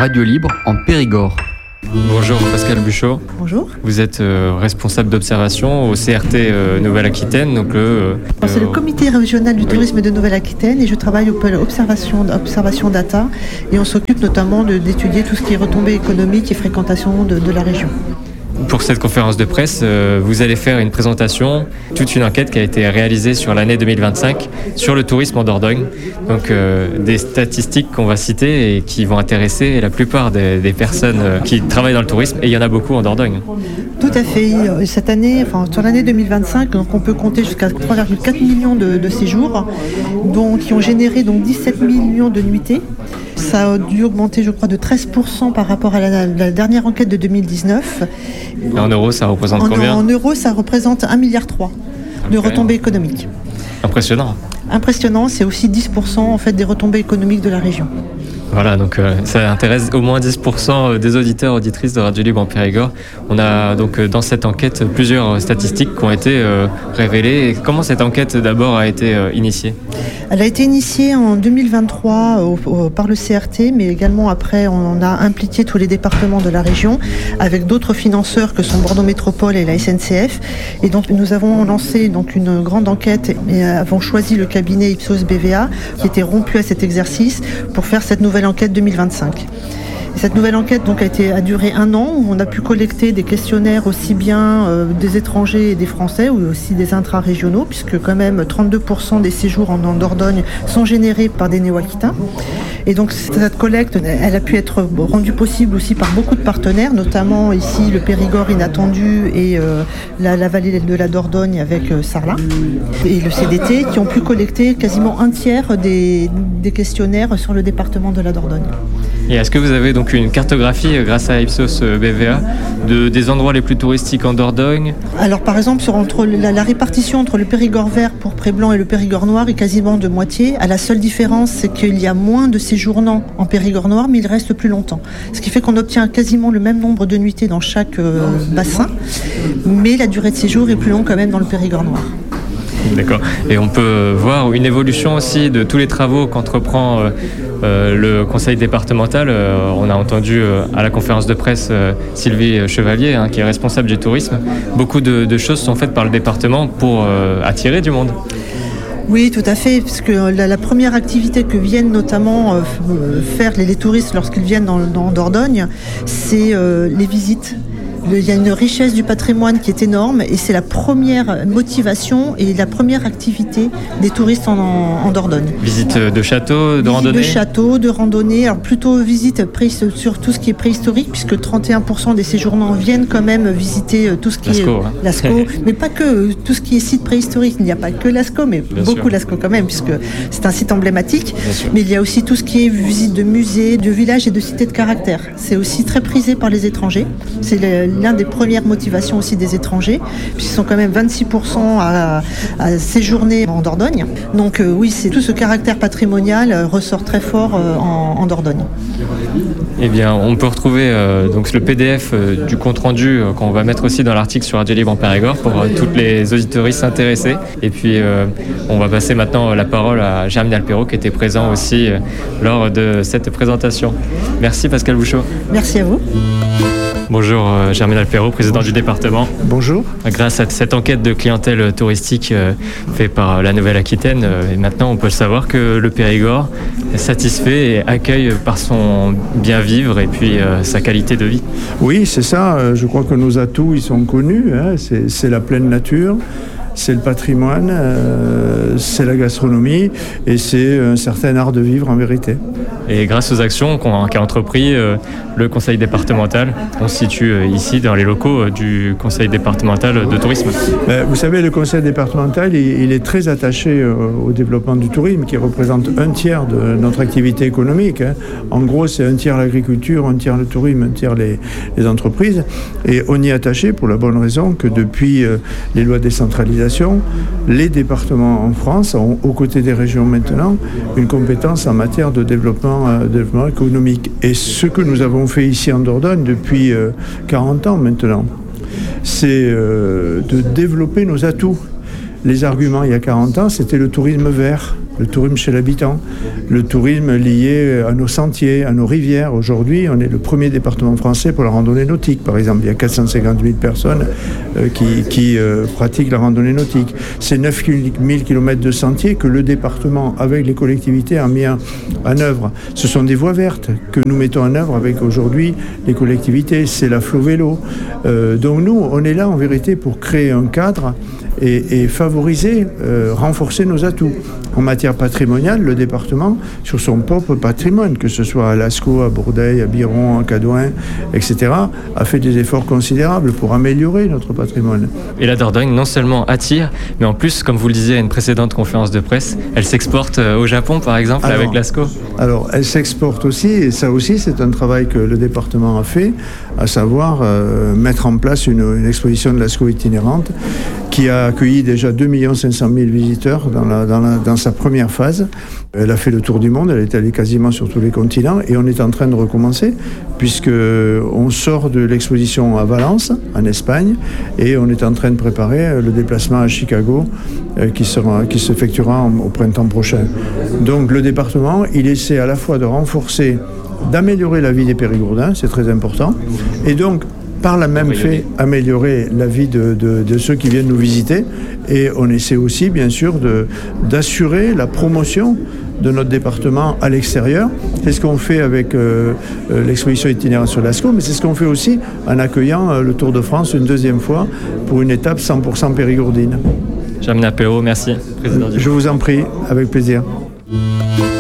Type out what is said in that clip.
radio libre en Périgord. Bonjour Pascal Buchot. Bonjour. Vous êtes responsable d'observation au CRT Nouvelle-Aquitaine. C'est le comité régional du tourisme de Nouvelle-Aquitaine et je travaille au pôle observation data et on s'occupe notamment d'étudier tout ce qui est retombées économiques et fréquentation de la région. Pour cette conférence de presse, vous allez faire une présentation, toute une enquête qui a été réalisée sur l'année 2025 sur le tourisme en Dordogne. Donc des statistiques qu'on va citer et qui vont intéresser la plupart des personnes qui travaillent dans le tourisme, et il y en a beaucoup en Dordogne. Tout à fait. Cette année, sur l'année 2025, donc on peut compter jusqu'à 3,4 millions de séjours, qui ont généré 17 millions de nuitées. Ça a dû augmenter, je crois, de 13% par rapport à la dernière enquête de 2019. Et en euros, ça représente combien ? En euros, ça représente 1,3 milliard de retombées économiques. Impressionnant. Impressionnant, c'est aussi 10% en fait, des retombées économiques de la région. Voilà, donc ça intéresse au moins 10% des auditeurs, auditrices de Radio Libre en Périgord. On a donc dans cette enquête plusieurs statistiques qui ont été révélées. Et comment cette enquête d'abord a été initiée ? Elle a été initiée en 2023 par le CRT, mais également après on a impliqué tous les départements de la région avec d'autres financeurs que sont Bordeaux Métropole et la SNCF. Et donc nous avons lancé une grande enquête et avons choisi le cabinet Ipsos BVA qui était rompu à cet exercice pour faire cette nouvelle enquête 2025. Et cette nouvelle enquête a duré 1 an où on a pu collecter des questionnaires aussi bien des étrangers et des Français ou aussi des intra-régionaux puisque quand même 32% des séjours en Dordogne sont générés par des néo-aquitains. Et donc cette collecte, elle a pu être rendue possible aussi par beaucoup de partenaires, notamment ici le Périgord inattendu et la vallée de la Dordogne avec Sarlat et le CDT qui ont pu collecter quasiment un tiers des questionnaires sur le département de la Dordogne. Et est-ce que vous avez donc une cartographie grâce à Ipsos BVA des endroits les plus touristiques en Dordogne ? Alors par exemple, entre la répartition entre le Périgord vert, pourpré blanc et le Périgord noir est quasiment de moitié. La seule différence, c'est qu'il y a moins de séjournants en Périgord noir, mais il reste plus longtemps. Ce qui fait qu'on obtient quasiment le même nombre de nuitées dans chaque bassin, mais la durée de séjour est plus longue quand même dans le Périgord noir. D'accord. Et on peut voir une évolution aussi de tous les travaux qu'entreprend le conseil départemental. On a entendu à la conférence de presse Sylvie Chevalier, qui est responsable du tourisme. Beaucoup de choses sont faites par le département pour attirer du monde. Oui, tout à fait, parce que la première activité que viennent notamment faire les touristes lorsqu'ils viennent dans Dordogne, c'est les visites. Il y a une richesse du patrimoine qui est énorme et c'est la première motivation et la première activité des touristes en Dordogne. Visite de châteaux, de randonnée ? Visite de châteaux, de randonnée, alors plutôt visite sur tout ce qui est préhistorique puisque 31% des séjournants viennent quand même visiter tout ce qui est Lascaux, mais pas que tout ce qui est site préhistorique. Il n'y a pas que Lascaux, mais bien beaucoup Lascaux quand même puisque c'est un site emblématique. Mais il y a aussi tout ce qui est visite de musées, de villages et de cités de caractère. C'est aussi très prisé par les étrangers. C'est l'un des premières motivations aussi des étrangers, puisqu'ils sont quand même 26% à séjourner en Dordogne. Donc oui, c'est tout ce caractère patrimonial ressort très fort en Dordogne. Eh bien, on peut retrouver donc le PDF du compte-rendu qu'on va mettre aussi dans l'article sur Radio Libre en Périgord pour toutes les auditeuristes intéressés. Et puis, on va passer maintenant la parole à Germinal Perrault qui était présent aussi lors de cette présentation. Merci Pascal Buchot. Merci à vous. Bonjour Germinal Perrault, président du département. Bonjour. Grâce à cette enquête de clientèle touristique faite par la Nouvelle-Aquitaine, et maintenant on peut savoir que le Périgord est satisfait et accueille par son bien vivre et puis sa qualité de vie. Oui, c'est ça. Je crois que nos atouts ils sont connus. C'est la pleine nature. C'est le patrimoine, c'est la gastronomie et c'est un certain art de vivre en vérité. Et grâce aux actions qu'a entrepris le conseil départemental, on se situe ici dans les locaux du conseil départemental de tourisme. Vous savez, le conseil départemental, il est très attaché au développement du tourisme qui représente 1/3 de notre activité économique. En gros, c'est 1/3 l'agriculture, 1/3 le tourisme, 1/3 les entreprises. Et on y est attaché pour la bonne raison que depuis les lois de décentralisation, les départements en France ont, aux côtés des régions maintenant, une compétence en matière de développement économique. Et ce que nous avons fait ici en Dordogne depuis 40 ans maintenant, c'est de développer nos atouts. Les arguments il y a 40 ans, c'était le tourisme vert. le tourisme chez l'habitant, le tourisme lié à nos sentiers, à nos rivières. Aujourd'hui, on est le premier département français pour la randonnée nautique, par exemple. Il y a 450 000 personnes qui pratiquent la randonnée nautique. C'est 9 000 km de sentiers que le département, avec les collectivités, a mis en œuvre. Ce sont des voies vertes que nous mettons en œuvre avec aujourd'hui les collectivités. C'est la Flovélo. Donc nous, on est là en vérité pour créer un cadre et favoriser, renforcer nos atouts. En matière patrimoniale, le département, sur son propre patrimoine, que ce soit à Lascaux, à Bourdeil, à Biron, à Cadouin, etc., a fait des efforts considérables pour améliorer notre patrimoine. Et la Dordogne, non seulement attire, mais en plus, comme vous le disiez à une précédente conférence de presse, elle s'exporte au Japon, par exemple, avec Lascaux. Alors, elle s'exporte aussi, et ça aussi, c'est un travail que le département a fait, à savoir mettre en place une exposition de Lascaux itinérante qui a accueilli déjà 2 500 000 visiteurs dans sa première phase. Elle a fait le tour du monde, elle est allée quasiment sur tous les continents et on est en train de recommencer puisqu'on sort de l'exposition à Valence, en Espagne, et on est en train de préparer le déplacement à Chicago qui s'effectuera au printemps prochain. Donc le département, il essaie à la fois de renforcer, d'améliorer la vie des Périgourdins, c'est très important, et donc par la même fait, améliorer la vie de ceux qui viennent nous visiter. Et on essaie aussi, bien sûr, d'assurer la promotion de notre département à l'extérieur. C'est ce qu'on fait avec l'exposition itinérante sur Lascaux, mais c'est ce qu'on fait aussi en accueillant le Tour de France une deuxième fois pour une étape 100% périgourdine. Germinal Perrault, merci, président du... Je vous en prie, avec plaisir.